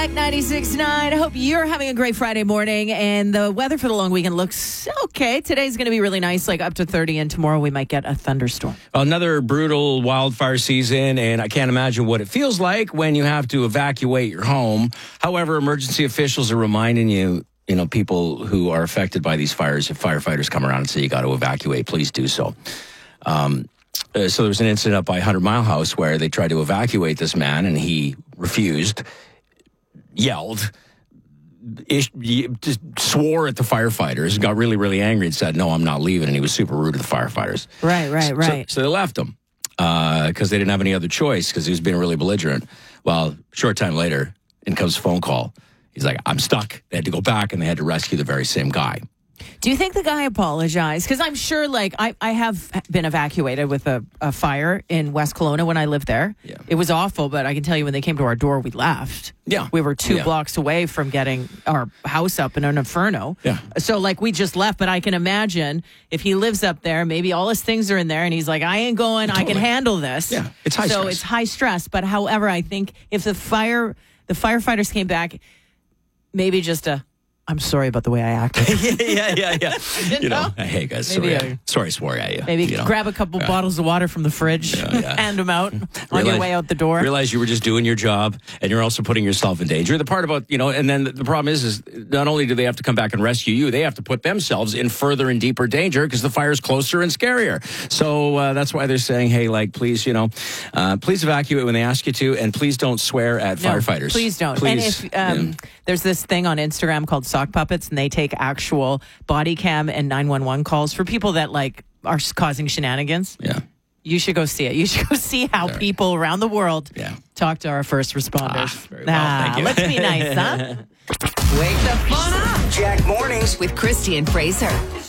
At 96.9, I hope you're having a great Friday morning, and the weather for the long weekend looks okay. Today's going to be really nice, like up to 30, and tomorrow we might get a thunderstorm. Another brutal wildfire season, and I can't imagine what it feels like when you have to evacuate your home. However, emergency officials are reminding you, people who are affected by these fires, if firefighters come around and say you got to evacuate, please do so. So there was an incident up by 100 Mile House where they tried to evacuate this man, and he refused. Yelled, just swore at the firefighters, got really, really angry and said, no, I'm not leaving. And he was super rude to the firefighters. Right. So they left him because they didn't have any other choice because he was being really belligerent. Well, short time later, in comes a phone call. He's like, I'm stuck. They had to go back and they had to rescue the very same guy. Do you think the guy apologized? Because I'm sure, I have been evacuated with a fire in West Kelowna when I lived there. Yeah. It was awful, but I can tell you when they came to our door, we left. Yeah. We were 2 blocks away from getting our house up in an inferno. Yeah. So, we just left, but I can imagine if he lives up there, maybe all his things are in there, and he's like, I ain't going, totally. I can handle this. Yeah, it's high stress. So it's high stress. But however, I think if the firefighters came back, maybe just I'm sorry about the way I acted. yeah. Hey, guys, sorry I swore at you. Maybe grab a couple bottles of water from the fridge, hand them out on your way out the door. Realize you were just doing your job, and you're also putting yourself in danger. The part about, and then the problem is not only do they have to come back and rescue you, they have to put themselves in further and deeper danger because the fire's closer and scarier. So that's why they're saying, hey, please, please evacuate when they ask you to, and please don't swear at firefighters. Please don't. Please, and if there's this thing on Instagram called Sock Puppets, and they take actual body cam and 911 calls for people that are causing shenanigans. Yeah. You should go see it. You should go see how people around the world talk to our first responders. Very well, thank you. Let's be nice, huh? Wake the fun up. Jack Mornings with Christy and Fraser.